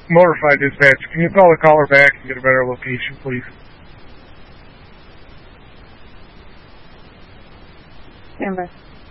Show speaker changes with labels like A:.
A: Motorify dispatch, can you call the caller back and get a better location, please?
B: Stand by.